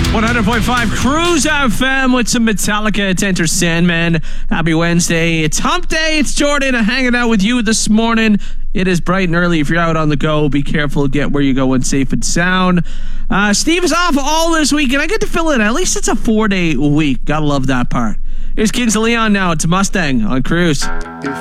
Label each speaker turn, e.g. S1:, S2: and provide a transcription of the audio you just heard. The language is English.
S1: 100.5 Cruise FM with some Metallica to Enter Sandman. Happy Wednesday. It's hump day. It's Jordan hanging out with you this morning. It is bright and early. If you're out on the go, be careful. Get where you're going safe and sound. Steve is off all this week, and I get to fill in. At least it's a 4-day week. Gotta love that part. Here's Kings of Leon now. It's Mustang on Cruise.